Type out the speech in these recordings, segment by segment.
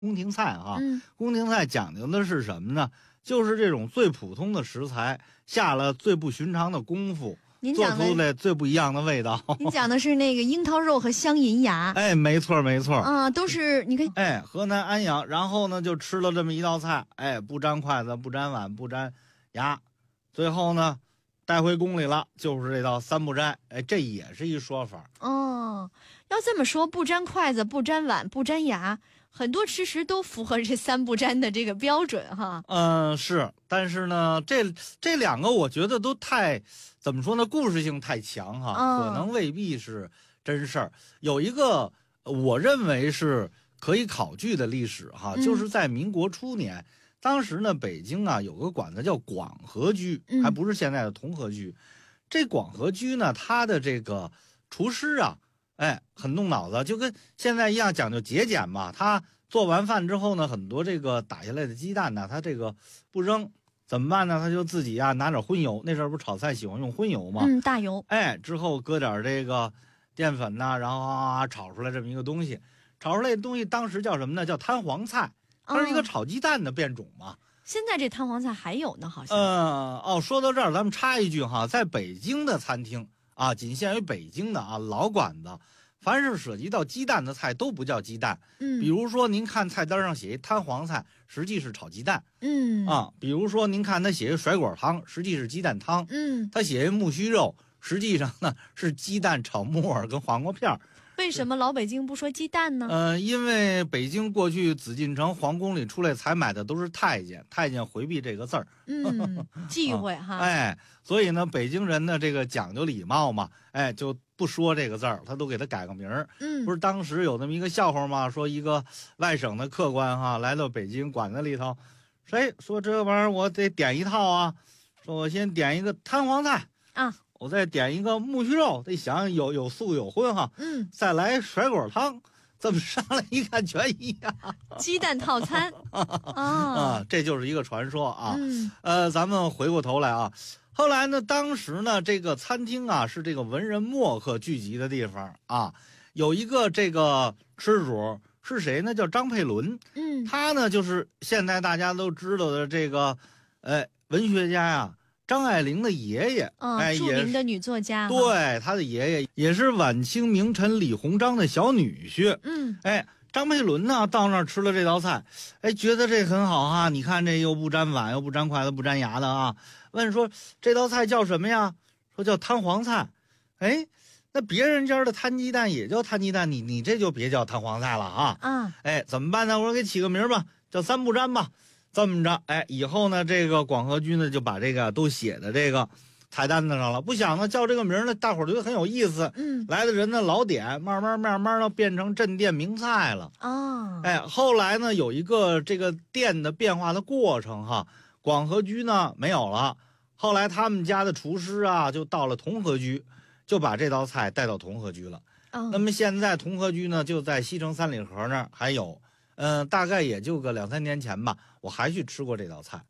宫廷菜啊。 嗯， 宫廷菜讲究的是什么呢？就是这种最普通的食材，下了最不寻常的功夫，做出来最不一样的味道。 您讲的是那个樱桃肉和香银牙。 哎，没错没错啊，都是你看， 哎，河南安阳，然后呢就吃了这么一道菜，哎，不沾筷子，不沾碗，不沾牙，最后呢带回宫里了，就是这道三不沾。哎，这也是一说法。 哦，要这么说，不沾筷子，不沾碗，不沾牙，很多吃食都符合这三不沾的这个标准哈。 是，但是呢，这两个我觉得都太，怎么说呢，故事性太强哈，可能未必是真事儿。有一个我认为是可以考据的历史哈，就是在民国初年，当时呢北京啊有个馆子叫广和居，还不是现在的同和居。这广和居呢，它的这个厨师啊，哎，很动脑子，就跟现在一样讲究节俭嘛。他做完饭之后呢，很多这个打下来的鸡蛋呢，他这个不扔，怎么办呢？他就自己啊拿点荤油，那时候不是炒菜喜欢用荤油吗？ 大油。 哎，之后搁点这个淀粉呐，然后炒出来这么一个东西。炒出来的东西当时叫什么呢？叫摊黄菜，它是一个炒鸡蛋的变种嘛。 现在这摊黄菜还有呢，好像。 说到这儿，咱们插一句哈，在北京的餐厅啊，仅限于北京的啊老馆子，凡是涉及到鸡蛋的菜都不叫鸡蛋。比如说您看菜单上写一摊黄菜，实际是炒鸡蛋。比如说您看他写一甩果汤，实际是鸡蛋汤。他写一木须肉，实际上呢是鸡蛋炒木耳跟黄瓜片。 为什么老北京不说鸡蛋呢？ 因为北京过去紫禁城皇宫里出来采买的都是太监，太监回避这个字儿， 忌讳哈。 哎，所以呢，北京人呢这个讲究礼貌嘛，哎，就不说这个字儿，他都给他改个名儿。不是当时有那么一个笑话吗？说一个外省的客官哈来到北京馆子里头，说这玩意儿我得点一套啊，说我先点一个摊黄菜啊。 我再点一个木须肉，得想有素有荤哈，再来甩果汤，这么上来一看全一样， 鸡蛋套餐这就是一个传说啊。咱们回过头来啊，后来呢，当时呢，这个餐厅啊是这个文人墨客聚集的地方啊，有一个这个吃主是谁呢？叫张佩伦，他呢就是现在大家都知道的这个，文学家呀。张爱玲的爷爷， 著名的女作家， 对，他的爷爷也是晚清名臣李鸿章的小女婿。张佩伦呢到那儿吃了这道菜，觉得这很好哈。你看这又不沾碗，又不沾筷子，不沾牙的啊。问说这道菜叫什么呀？说叫摊黄菜。那别人家的摊鸡蛋也叫摊鸡蛋，你这就别叫摊黄菜了啊。怎么办呢？我说给起个名吧，叫三不沾吧。这么着，以后呢，这个广和居呢就把这个都写在这个菜单子上了。不想呢，叫这个名呢，大伙儿觉得很有意思。来的人呢老点，慢慢的变成镇店名菜了。后来呢，有一个这个店的变化的过程哈。广和居呢没有了，后来他们家的厨师啊就到了同和居，就把这道菜带到同和居了。那么现在同和居呢就在西城三里河那儿还有。大概也就个2-3年前吧，我还去吃过这道菜。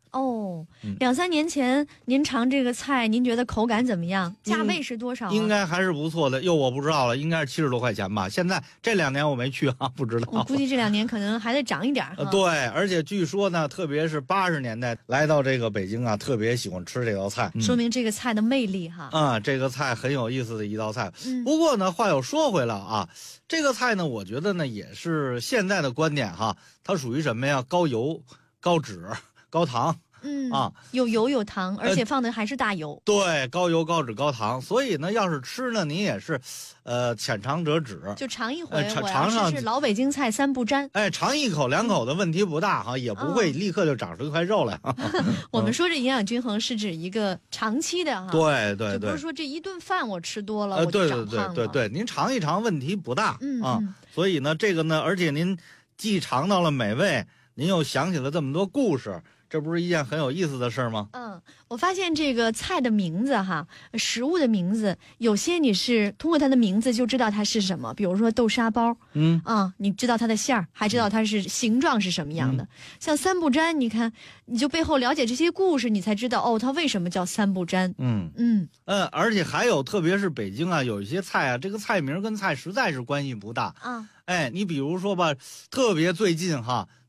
2-3年前您尝这个菜，您觉得口感怎么样？价位是多少？ 应该还是不错的。我不知道了，应该是70多块钱吧。现在这2年我没去啊，不知道。 我估计这2年可能还得涨一点。 对，而且据说呢，特别是80年代来到这个北京啊，特别喜欢吃这道菜， 说明这个菜的魅力哈。 这个菜很有意思的一道菜。不过呢，话又说回来啊，这个菜呢，我觉得呢也是现在的观点哈，它属于什么呀？高油、高脂、高糖。 有油有糖，而且放的还是大油。 对，高油高脂高糖，所以呢，要是吃呢，您也是，浅尝辄止， 就尝一回。 尝上是老北京菜三不沾。 尝1口2口的问题不大哈，也不会立刻就长出一块肉来。 我们说这营养均衡是指一个长期的哈。 对， 就不是说这一顿饭我吃多了，我就长胖了。 对，您尝一尝问题不大所以呢，这个呢，而且您既尝到了美味，您又想起了这么多故事。这不是一件很有意思的事吗？ 我发现这个菜的名字哈，食物的名字，有些你是通过它的名字就知道它是什么，比如说豆沙包，你知道它的馅儿，还知道它是形状是什么样的。像三不沾，你看，你就背后了解这些故事，你才知道它为什么叫三不沾。 而且还有，特别是北京啊，有一些菜啊，这个菜名跟菜实在是关系不大。你比如说吧，特别最近哈。